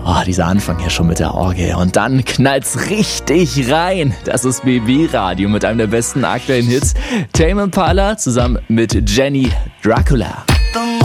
Oh, dieser Anfang hier schon mit der Orgel. Und dann knallt's richtig rein. Das ist BB Radio mit einem der besten aktuellen Hits. Tame Impala zusammen mit Jenny Dracula.